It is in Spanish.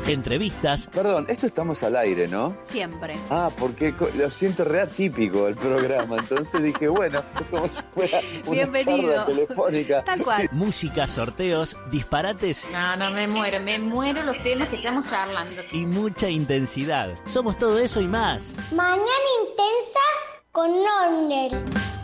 entrevistas. Perdón, esto estamos al aire, ¿no? Siempre. Ah, porque lo siento re atípico el programa, entonces dije, bueno, es como si fuera una Bienvenido. charla telefónica. Tal cual. Música, sorteos, disparates No, me muero los temas que estamos charlando. y mucha intensidad. Somos todo eso y más. Mañana intensa con Norner.